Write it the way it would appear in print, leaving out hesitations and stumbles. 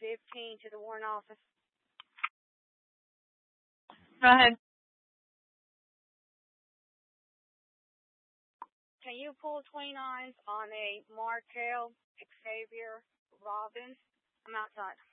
15 to the warrant office. Go ahead. Can you pull 29s on a Markel Xavier Robbins? I'm outside.